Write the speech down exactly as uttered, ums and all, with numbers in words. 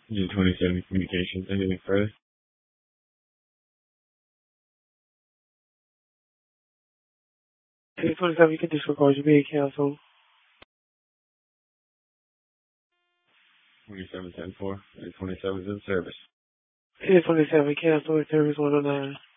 G twenty-seven Communications. Anything further? G twenty-seven, you can disregard your being canceled. twenty-seven ten four. G twenty-seven is in service. G twenty-seven, cancel service one oh nine.